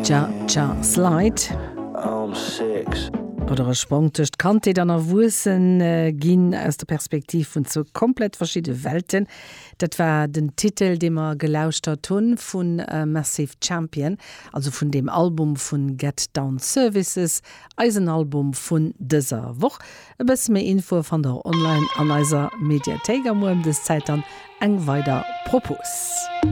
Ja Slide oder er sprungtecht Kante annner Wussen ginn aus der Perspektiv vun zu komplett verschiedene Welten. Dat war den Titel, dem er gelauscht hat hunn vun Massive Champion, also vun dem Album vun Get Down Services, Eisenalbum vun dëser Woch. E bes méi Info van der Online an eiser Mediathek am des Zeit an eng weiter Propos.